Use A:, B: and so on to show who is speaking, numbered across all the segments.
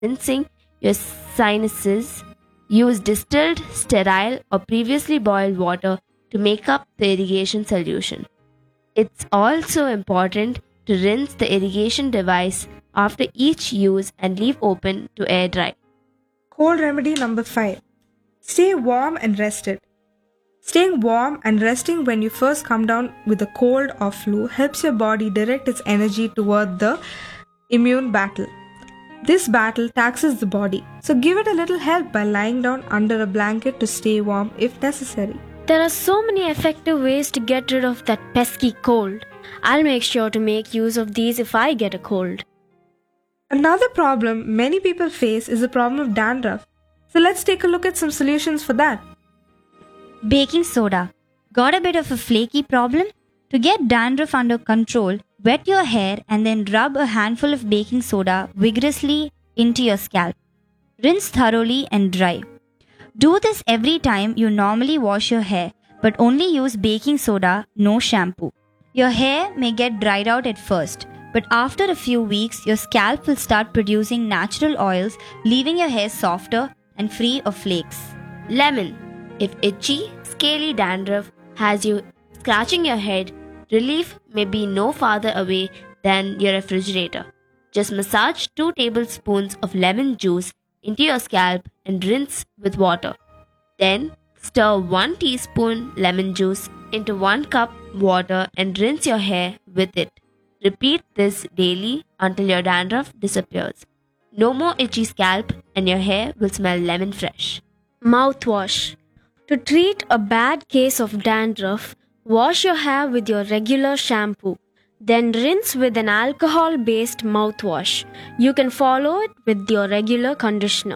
A: rinsing your sinuses, use distilled, sterile, or previously boiled water to make up the irrigation solution. It's also important to rinse the irrigation device after each use and leave open to air dry.
B: Cold remedy number 5. Stay warm and rested. Staying warm and resting when you first come down with a cold or flu helps your body direct its energy toward the immune battle. This battle taxes the body, so give it a little help by lying down under a blanket to stay warm if necessary.
C: There are so many effective ways to get rid of that pesky cold. I'll make sure to make use of these if I get a cold.
B: Another problem many people face is the problem of dandruff. So let's take a look at some solutions for that.
D: Baking soda. Got a bit of a flaky problem? To get dandruff under control, wet your hair and then rub a handful of baking soda vigorously into your scalp. Rinse thoroughly and dry. Do this every time you normally wash your hair, but only use baking soda, no shampoo. Your hair may get dried out at first, but after a few weeks, your scalp will start producing natural oils, leaving your hair softer and free of flakes.
A: Lemon. If itchy, scaly dandruff has you scratching your head, relief may be no farther away than your refrigerator. Just massage 2 tablespoons of lemon juice into your scalp and rinse with water. Then stir 1 teaspoon lemon juice into 1 cup water and rinse your hair with it. Repeat this daily until your dandruff disappears. No more itchy scalp and your hair will smell lemon fresh.
C: Mouthwash. To treat a bad case of dandruff, wash your hair with your regular shampoo. Then rinse with an alcohol-based mouthwash. You can follow it with your regular conditioner.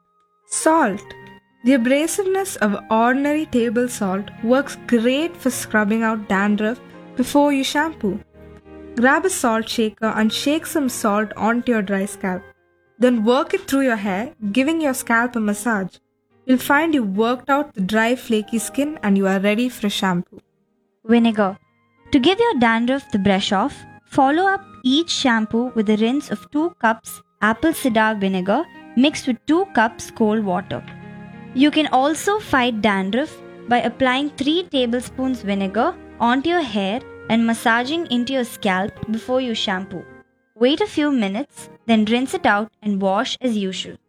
B: Salt. The abrasiveness of ordinary table salt works great for scrubbing out dandruff before you shampoo. Grab a salt shaker and shake some salt onto your dry scalp. Then work it through your hair, giving your scalp a massage. You'll find you worked out the dry, flaky skin and you are ready for a shampoo.
D: Vinegar. To give your dandruff the brush off, follow up each shampoo with a rinse of 2 cups apple cider vinegar mixed with 2 cups cold water. You can also fight dandruff by applying 3 tablespoons vinegar onto your hair and massaging into your scalp before you shampoo. Wait a few minutes, then rinse it out and wash as usual.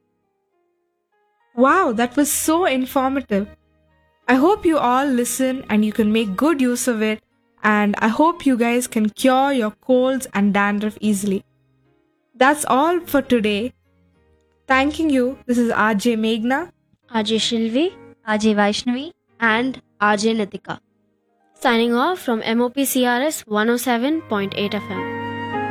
B: Wow, that was so informative. I hope you all listen and you can make good use of it, and I hope you guys can cure your colds and dandruff easily. That's all for today. Thanking you. This is RJ Meghna,
C: RJ Shilvi,
D: RJ Vaishnavi,
A: And RJ Nitika.
C: signing off from MOPCRS 107.8 FM.